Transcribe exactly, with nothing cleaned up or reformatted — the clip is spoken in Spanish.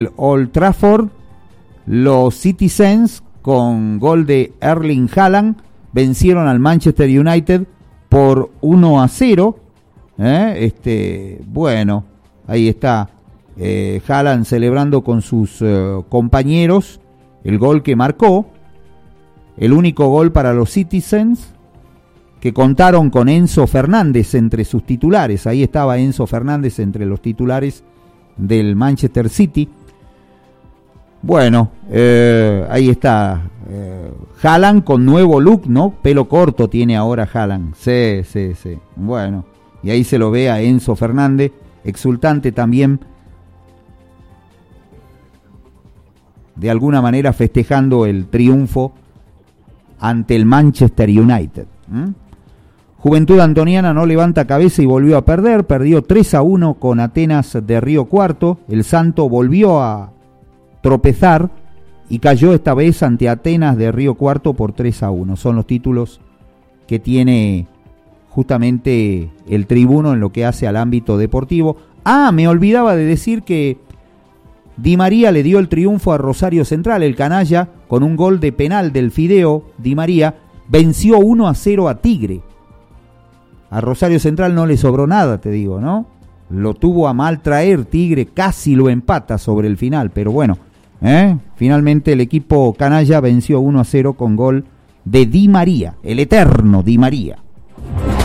Old Trafford, los Citizens con gol de Erling Haaland vencieron al Manchester United por uno a cero. ¿eh? Este, bueno, ahí está eh, Haaland celebrando con sus eh, compañeros el gol que marcó, el único gol para los Citizens, que contaron con Enzo Fernández entre sus titulares. Ahí estaba Enzo Fernández entre los titulares del Manchester City. Bueno, eh, ahí está eh, Haaland con nuevo look, ¿no? Pelo corto tiene ahora Haaland. Sí, sí, sí. Bueno, y ahí se lo ve a Enzo Fernández, exultante también, de alguna manera festejando el triunfo ante el Manchester United. ¿Mm? Juventud Antoniana no levanta cabeza y volvió a perder, perdió tres a uno con Atenas de Río Cuarto. El Santo volvió a tropezar y cayó esta vez ante Atenas de Río Cuarto por tres a uno. Son los títulos que tiene justamente el tribuno en lo que hace al ámbito deportivo. Ah, me olvidaba de decir que Di María le dio el triunfo a Rosario Central. El canalla, con un gol de penal del Fideo Di María, venció uno a cero a Tigre. A Rosario Central no le sobró nada, te digo, ¿no? Lo tuvo a mal traer Tigre, casi lo empata sobre el final, pero bueno, ¿eh? Finalmente el equipo canalla venció uno a cero con gol de Di María, el eterno Di María.